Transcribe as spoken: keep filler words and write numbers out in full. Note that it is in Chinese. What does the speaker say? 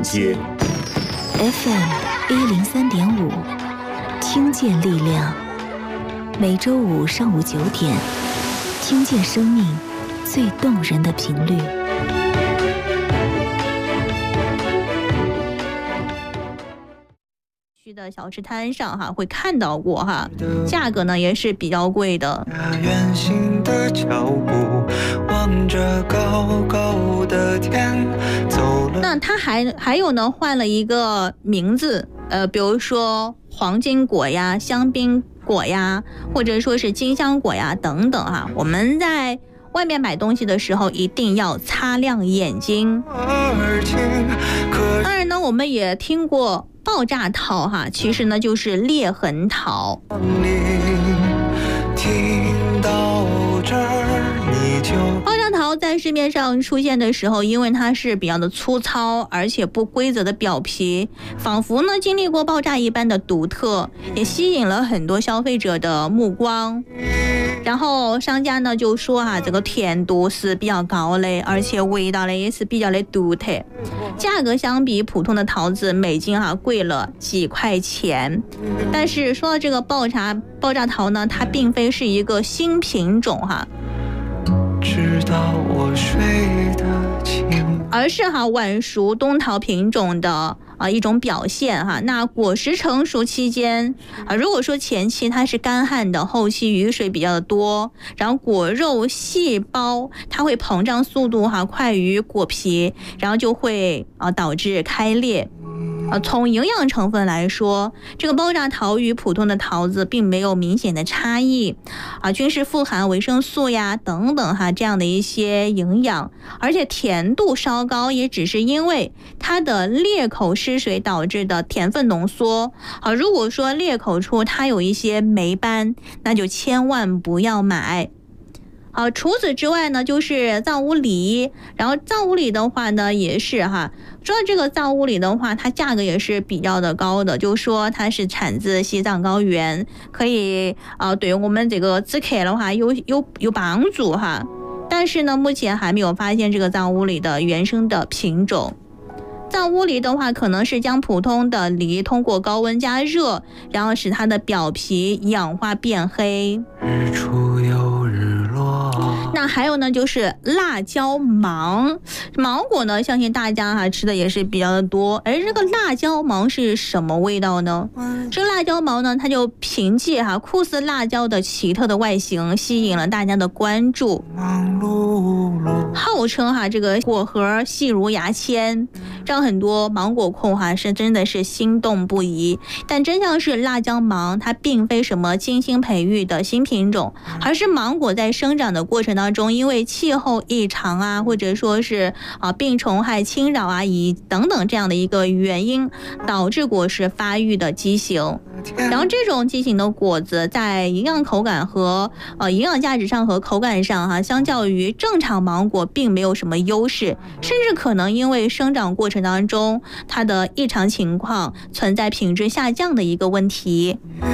街 F M 一零三点五，听见力量。每周五上午九点，听见生命最动人的频率。 区的小吃摊上哈会看到过哈，价格呢也是比较贵的。 远行的脚步，望着高高的天，走了。 那它还还有呢，换了一个名字，呃，比如说黄金果呀、香槟果呀，或者说是金香果呀等等哈。我们在外面买东西的时候一定要擦亮眼睛。当然呢，我们也听过爆炸桃哈，其实呢就是裂痕桃。 听到这儿你就爆炸桃在市面上出现的时候，因为它是比较的粗糙，而且不规则的表皮，仿佛呢经历过爆炸一般的独特，也吸引了很多消费者的目光。然后商家呢就说啊，这个甜度是比较高的，而且味道呢也是比较的独特，价格相比普通的桃子每斤哈、啊、贵了几块钱。但是说到这个爆炸爆炸桃呢，它并非是一个新品种哈， 直到我睡得轻， 而是哈晚熟冬桃品种的啊一种表现哈。那果实成熟期间啊，如果说前期它是干旱的，后期雨水比较的多，然后果肉细胞它会膨胀速度哈快于果皮，然后就会啊导致开裂。啊，从营养成分来说，这个爆炸桃与普通的桃子并没有明显的差异，啊，均是富含维生素呀等等哈这样的一些营养，而且甜度稍高，也只是因为它的裂口失水导致的甜分浓缩。啊，如果说裂口处它有一些霉斑，那就千万不要买。好，除此之外呢，就是藏乌梨，然后藏乌梨的话呢，也是哈，说到这个藏乌梨的话，它价格也是比较的高的，就是说它是产自西藏高原，可以啊、呃，对于我们这个止渴的话有有有帮助哈。但是呢，目前还没有发现这个藏乌梨的原生的品种。藏乌梨的话，可能是将普通的梨通过高温加热，然后使它的表皮氧化变黑。 日出又日落。 那还有呢，就是辣椒芒，芒果呢，相信大家哈、啊、吃的也是比较的多。而这个辣椒芒是什么味道呢？这个辣椒芒呢，它就凭借哈、啊、酷似辣椒的奇特的外形，吸引了大家的关注。 忙碌碌， 号称哈、啊、这个果核细如牙签，让很多芒果控哈、啊、是真的是心动不已。但真相是，辣椒芒它并非什么精心培育的新品种，而是芒果在生长的过程当中，因为气候异常啊，或者说是啊病虫害侵扰啊，以等等这样的一个原因，导致果实发育的畸形。然后这种畸形的果子在营养口感和呃营养价值上和口感上哈、啊，相较于正常芒果并没有什么优势，甚至可能因为生长过程当中它的异常情况存在品质下降的一个问题。